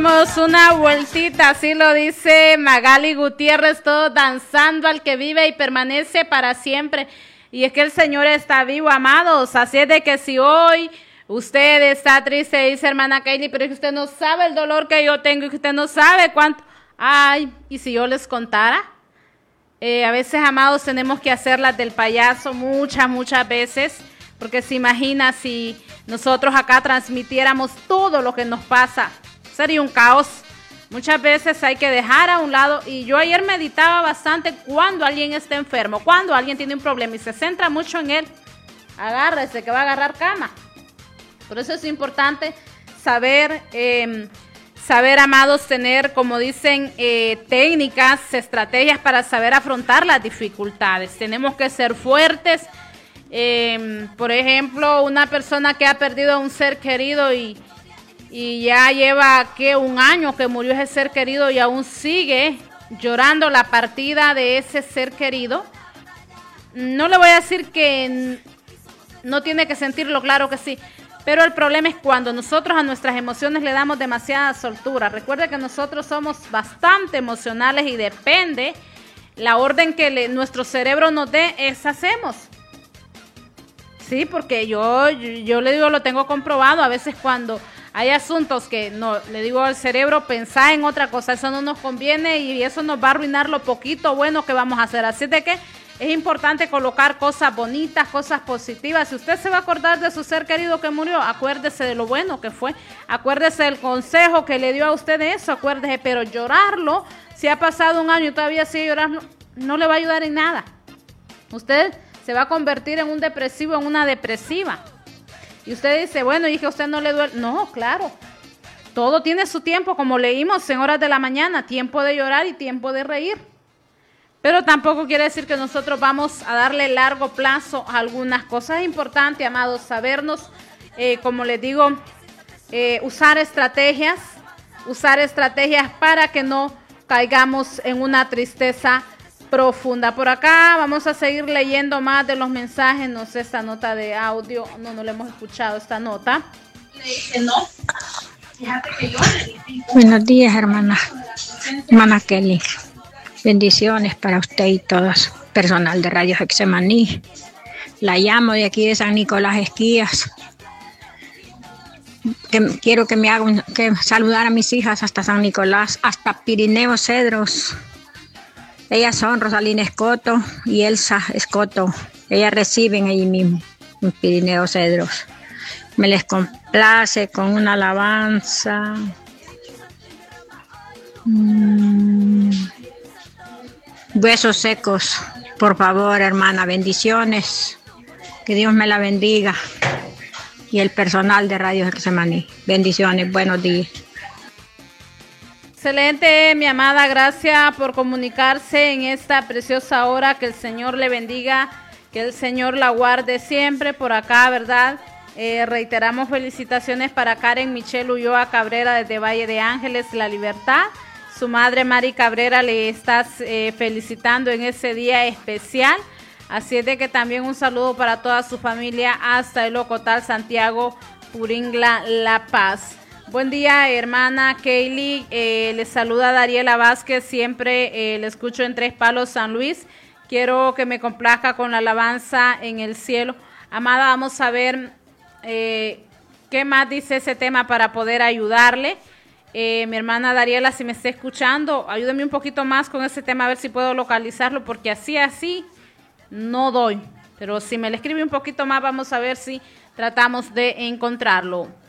Demos una vueltita, así lo dice Magali Gutiérrez, todo danzando al que vive y permanece para siempre. Y es que el Señor está vivo, amados. Así es de que si hoy usted está triste, dice hermana Kaylee, pero es que usted no sabe el dolor que yo tengo y que usted no sabe cuánto. Ay, y si yo les contara. A veces, amados, tenemos que hacerlas del payaso muchas veces, porque se imagina si nosotros acá transmitiéramos todo lo que nos pasa, sería un caos. Muchas veces hay que dejar a un lado, y yo ayer meditaba bastante cuando alguien está enfermo, cuando alguien tiene un problema y se centra mucho en él, agárrese que va a agarrar cama. Por eso es importante saber, amados, tener, como dicen, técnicas, estrategias para saber afrontar las dificultades. Tenemos que ser fuertes. Por ejemplo, una persona que ha perdido a un ser querido y ya lleva un año que murió ese ser querido y aún sigue llorando la partida de ese ser querido. No le voy a decir que no tiene que sentirlo, claro que sí, pero el problema es cuando nosotros a nuestras emociones le damos demasiada soltura. Recuerde que nosotros somos bastante emocionales y depende la orden que nuestro cerebro nos dé, esa hacemos. Sí, porque yo le digo, lo tengo comprobado, a veces cuando hay asuntos que no, le digo al cerebro, pensar en otra cosa, eso no nos conviene y eso nos va a arruinar lo poquito bueno que vamos a hacer. Así de que es importante colocar cosas bonitas, cosas positivas. Si usted se va a acordar de su ser querido que murió, acuérdese de lo bueno que fue, acuérdese del consejo que le dio a usted de eso, acuérdese, pero llorarlo, si ha pasado un año y todavía sigue llorando, no le va a ayudar en nada. Usted se va a convertir en un depresivo, en una depresiva. Y usted dice, bueno, y que a usted no le duele. No, claro. Todo tiene su tiempo, como leímos en horas de la mañana, tiempo de llorar y tiempo de reír. Pero tampoco quiere decir que nosotros vamos a darle largo plazo a algunas cosas. Es importante, amados, sabernos, como les digo, usar estrategias para que no caigamos en una tristeza profunda. Por acá vamos a seguir leyendo más de los mensajes. No sé, esta nota de audio, no le hemos escuchado esta nota. Le dije no. Fíjate que yo le dije. Buenos días, hermana Kelly. Bendiciones para usted y todo el personal de Radio Getsemaní. La llamo de aquí de San Nicolás Esquías. Quiero que me hagan saludar a mis hijas hasta San Nicolás, hasta Pirineo Cedros. Ellas son Rosalina Escoto y Elsa Escoto. Ellas reciben allí mismo en Pirineo Cedros. Me les complace con una alabanza. Huesos secos, por favor, hermana, bendiciones. Que Dios me la bendiga. Y el personal de Radio Getsemaní. Bendiciones, buenos días. Excelente, mi amada, gracias por comunicarse en esta preciosa hora. Que el Señor le bendiga, que el Señor la guarde siempre por acá, ¿verdad? Reiteramos felicitaciones para Karen Michelle Ulloa Cabrera desde Valle de Ángeles, La Libertad. Su madre Mari Cabrera le está felicitando en ese día especial. Así es de que también un saludo para toda su familia hasta el Ocotal, Santiago, Puringla, La Paz. Buen día, hermana Kaylee. Les saluda Dariela Vázquez. Siempre le escucho en Tres Palos, San Luis. Quiero que me complazca con la alabanza en el cielo. Amada, vamos a ver qué más dice ese tema para poder ayudarle. Mi hermana Dariela, si me está escuchando, ayúdeme un poquito más con ese tema, a ver si puedo localizarlo, porque así no doy. Pero si me le escribe un poquito más, vamos a ver si tratamos de encontrarlo.